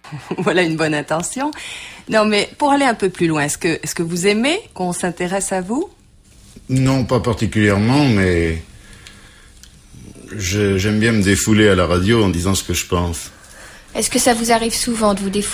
Voilà une bonne intention. Non, mais pour aller un peu plus loin, est-ce que vous aimez qu'on s'intéresse à vous? Non, pas particulièrement, mais j'aime bien me défouler à la radio en disant ce que je pense. Est-ce que ça vous arrive souvent de vous défouler